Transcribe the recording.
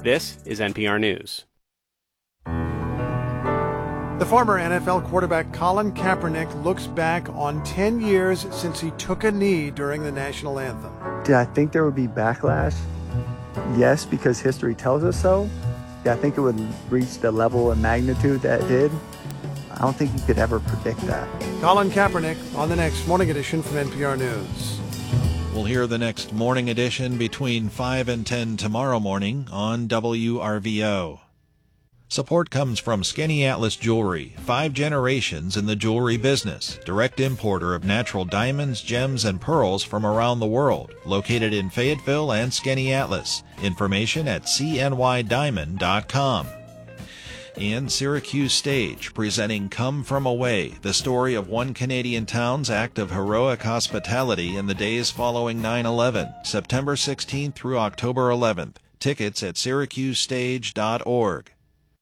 This is NPR News. The former NFL quarterback Colin Kaepernick looks back on 10 years since he took a knee during the national anthem. Did I think there would be backlash? Yes, because history tells us so. I think it would reach the level and magnitude that it did. I don't think you could ever predict that. Colin Kaepernick on the next Morning Edition from NPR News. We'll hear the next Morning Edition between 5 and 10 tomorrow morning on WRVO. Support comes from Skinny Atlas Jewelry, 5 generations in the jewelry business, direct importer of natural diamonds, gems, and pearls from around the world, located in Fayetteville and Skinny Atlas. Information at cnydiamond.com. And Syracuse Stage, presenting Come From Away, the story of one Canadian town's act of heroic hospitality in the days following 9/11, September 16th through October 11th. Tickets at syracusestage.org.